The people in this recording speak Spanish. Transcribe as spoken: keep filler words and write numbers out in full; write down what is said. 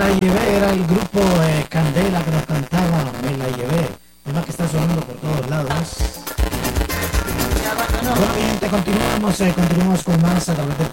la llevé, era el grupo eh, Candela que nos cantaba Me la llevé, tema que está sonando por todos lados. Bueno, mi gente, continuamos, eh, continuamos con más a través de